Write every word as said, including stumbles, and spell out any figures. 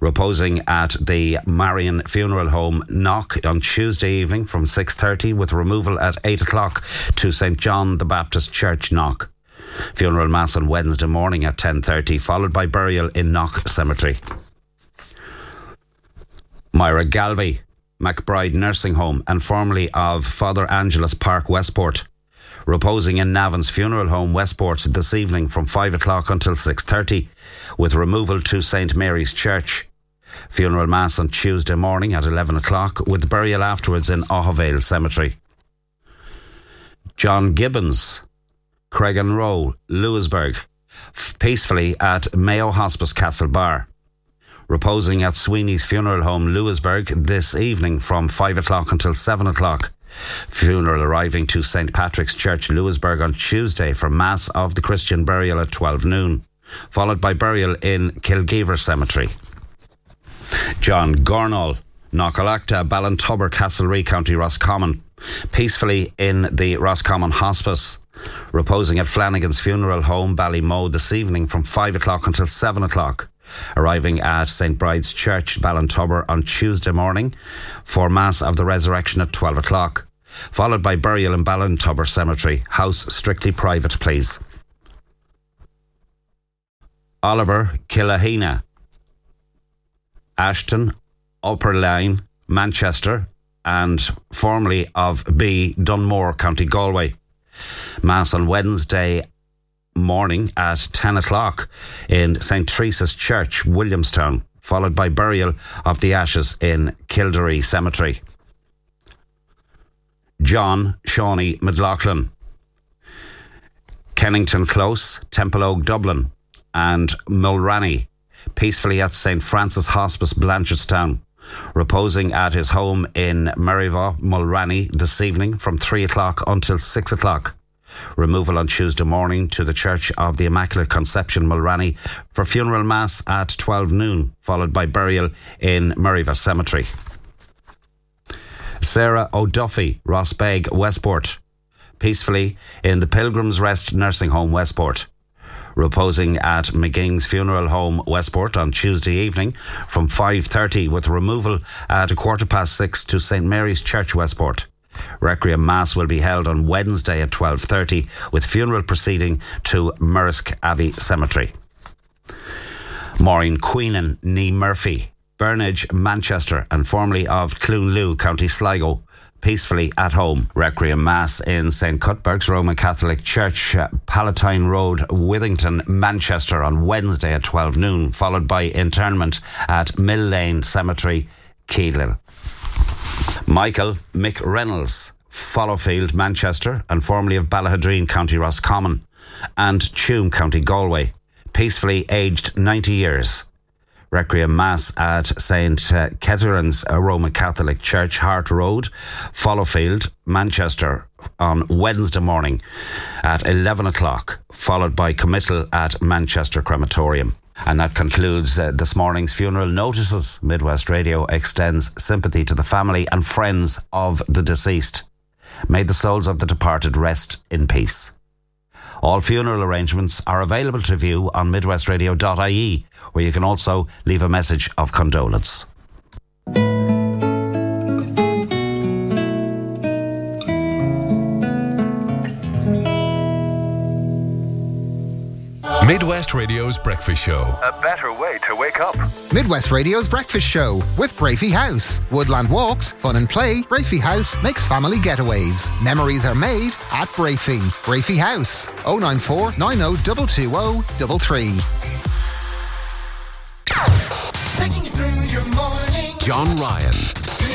reposing at the Marion Funeral Home, Knock, on Tuesday evening from six thirty, with removal at eight o'clock to Saint John the Baptist Church, Knock. Funeral Mass on Wednesday morning at ten thirty, followed by burial in Knock Cemetery. Myra Galvey, McBride Nursing Home and formerly of Father Angelus Park, Westport, reposing in Navan's Funeral Home, Westport, this evening from five o'clock until six thirty, with removal to Saint Mary's Church. Funeral Mass on Tuesday morning at eleven o'clock, with burial afterwards in Auhavale Cemetery. John Gibbons, Cregan Row, Lewisburg, peacefully at Mayo Hospice, Castlebar, reposing at Sweeney's Funeral Home, Lewisburg, this evening from five o'clock until seven o'clock. Funeral arriving to Saint Patrick's Church, Lewisburg, on Tuesday for Mass of the Christian burial at twelve noon, followed by burial in Kilgeever Cemetery. John Gornall, Knockalacta, Ballintubber, Castlereagh, County Roscommon, peacefully in the Roscommon Hospice, reposing at Flanagan's Funeral Home, Ballymoe, this evening from five o'clock until seven o'clock. Arriving at Saint Bride's Church, Ballintubber, on Tuesday morning for Mass of the Resurrection at twelve o'clock, followed by burial in Ballintubber Cemetery. House strictly private, please. Oliver Killahena, Ashton, Upper Line, Manchester, and formerly of B, Dunmore, County Galway. Mass on Wednesday morning at ten o'clock in Saint Teresa's Church, Williamstown, followed by burial of the ashes in Kildare Cemetery. John Shawnee McLaughlin, Kennington Close, Templeogue, Dublin, and Mulranny, peacefully at Saint Francis Hospice, Blanchardstown, reposing at his home in Merivale, Mulranny, this evening from three o'clock until six o'clock. Removal on Tuesday morning to the Church of the Immaculate Conception, Mulranny, for funeral mass at twelve noon, followed by burial in Merivale Cemetery. Sarah O'Duffy, Rossbeg, Westport, peacefully in the Pilgrim's Rest Nursing Home, Westport, reposing at McGing's Funeral Home, Westport, on Tuesday evening from five thirty, with removal at a quarter past six to Saint Mary's Church, Westport. Requiem Mass will be held on Wednesday at twelve thirty, with funeral proceeding to Murrisk Abbey Cemetery. Maureen Queenan Nee Murphy, Burnage, Manchester, and formerly of Clunloo, County Sligo, peacefully at home. Requiem Mass in Saint Cuthbert's Roman Catholic Church, Palatine Road, Withington, Manchester, on Wednesday at twelve noon, followed by interment at Mill Lane Cemetery, Keelan. Michael Mick Reynolds, Fallowfield, Manchester, and formerly of Ballahadreen, County Roscommon, and Tuam, County Galway, peacefully aged ninety years. Requiem Mass at Saint Catherine's Roman Catholic Church, Hart Road, Fallowfield, Manchester, on Wednesday morning at eleven o'clock, followed by committal at Manchester Crematorium. And that concludes uh, this morning's funeral notices. Midwest Radio extends sympathy to the family and friends of the deceased. May the souls of the departed rest in peace. All funeral arrangements are available to view on midwest radio dot I E, where you can also leave a message of condolence. Midwest Radio's Breakfast Show. A better way to wake up. Midwest Radio's Breakfast Show with Brafey House. Woodland walks, fun and play. Brafey House makes family getaways. Memories are made at Brafey. Brafey House. oh nine four, nine oh two two oh three three. Taking you through your morning. John Ryan.